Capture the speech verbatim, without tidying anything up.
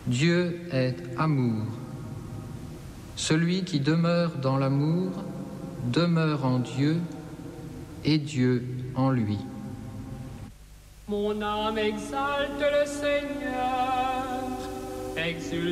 Dieu est amour. Celui qui demeure dans l'amour demeure en Dieu et Dieu en lui. Mon âme exalte le Seigneur, exulte